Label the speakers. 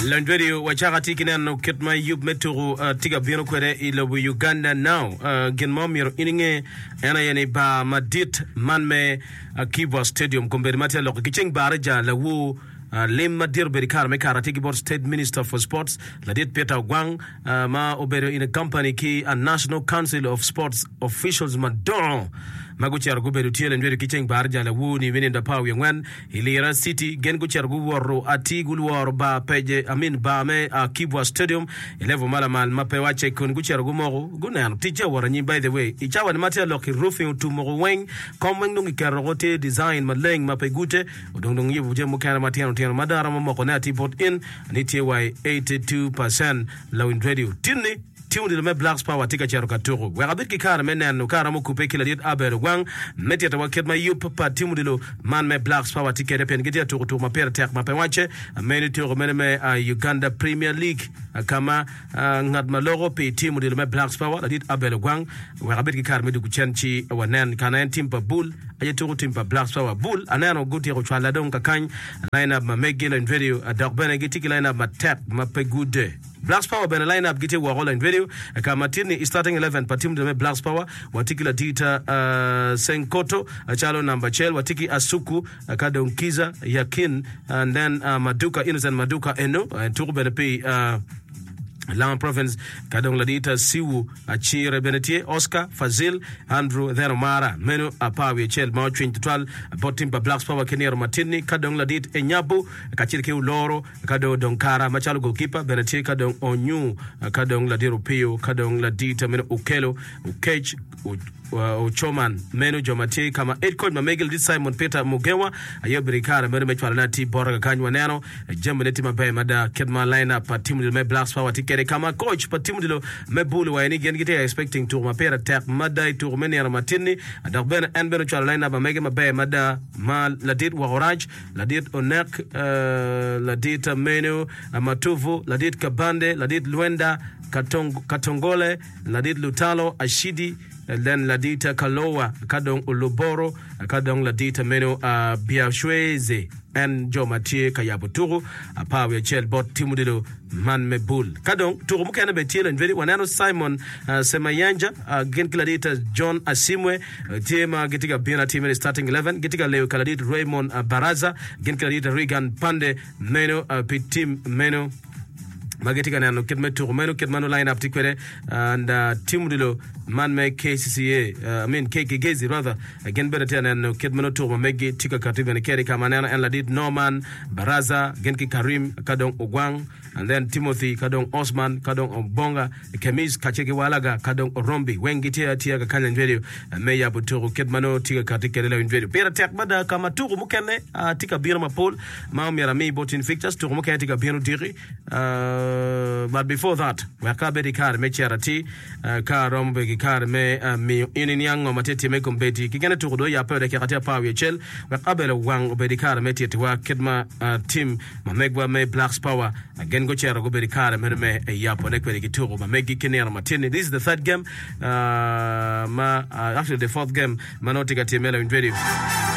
Speaker 1: Landwerio wachagati kinano ketma yub meturu tiga bino kwere ilo Uganda now genmomiro ininge ena yene ba madit manme Kibwa Stadium kumberi matia loko kicheng baraja la wu Lim Madir Berikar me karate keyboard State Minister for Sports Ladit Peter Gwang ma obero in a company ki a National Council of Sports officials madon maguchar guberu tiele ndwere kicheng barja la wuni winenda pawi ngwan Hilira City gen guchar guworo ati gulworo ba peje ba me Kibwa Stadium elevo mala mal mape wache kun guchar gumogo gunan tija waranyi by the way ichawa ni matia loki roofing tumogo weng komweng nungi karogote design maleng mape gute udongdong yibu je mukana matiano tiano madara mamoko na tipot in nitie wai 82% low in radio tinni tiundi me Blacks Power tika charo katoro wagabit kikara menano kara mukupe kila dit abero gwang meti atawaket ma yup pa tiundi lo man me Blacks Power tika repen gitia tukutu mapera tek mapewache meni tiugo me Uganda Premier League kama ngad malogo pe tiundi lo me Blacks Power la dit abero gwang wagabit kikara medu kuchenchi wanen kana timpa bull ayeturu timpa Blacks Power bull anano guti kuchwala don kakany line up ma megila in video adokbene gitiki line up ma tap mapegude Blacks Power ben line up gite wagola in video kama tini starting 11 patim de Blacks Power watiki la dita Senkoto achalo number chel watiki Asuku Kadonkiza Yakin and then Maduka Innocent Maduka Eno turbe pe Lama Province kadong ladita Siwu Achire Benetie Oscar Fazil Andrew Theromara Menu Apawi Chel Mauchin Tutal Botimba Blacks Power Kenero Matini kadong ladit Enyabu Kachirke Uloro kadong Donkara Machalo goalkeeper Benetie kadong Onyu kadong ladiro Pio kadong ladita Menu Ukelo Ukech Uchoman Menu Jomati kama 8 coach Mamegil dit Simon Peter Mugewa Ayobrikara Menu Mechwala Nati Borga Kanywa Nano Jembeneti Mabe Mada Kedma lineup Timu me Blacks Power tikere kama coach Timu dilo Mebulu wa eni gite expecting to mapera tak Madai to meni Matini Adakben Enbeno Chwala lineup Mamege Mabe Mada Ma Ladit Wahoraj Ladit Onek Ladit Menu Matuvu Ladit Kabande Ladit Luenda Katongole Ladit Lutalo Ashidi then Ladita Kalowa Kadong Uluboro Kadong Ladita Meno Biashweze and Jo Matie Kayabuturu Apawe Chel Bot Timudilo Man Mebul Kadong Turu Mukana Betil and very Wanano Simon Semayanja Genkiladita John Asimwe Tema Gitika Bina team starting 11 Gitika Leo Kaladit Raymond Baraza Genkiladita Regan Pande Meno Pitim Meno Magetika nano kitmetu meno kitmano line up tikwere and timudilo man me KCCA KK Gezi rather again better nano kitmano to megi tika katiba ne keri kamanana and ladit Norman Baraza genki Karim Kadong Ogwang and then Timothy Kadong Osman Kadong Obonga Kemis Kacheke Walaga Kadong Orombi Wengitia tia kanyan video meya buturu kitmano tika katika leo in video pera tek bada kama turu mukene tika bira mapol maum yarami botin fixtures turu mukene tika bira diri but before that we are kabedi kar me charity kar rombe kar me mi ininyang matete me kombeti kigene tukudo ya pere kakatia pawe chel we kabele wang obedi kar me tete wa kidma team mamegwa me Blacks Power again go chera go bedi kar me yapo ne kweli kituru mamegi kinera matini. This is the third game actually the fourth game manoti katimela in video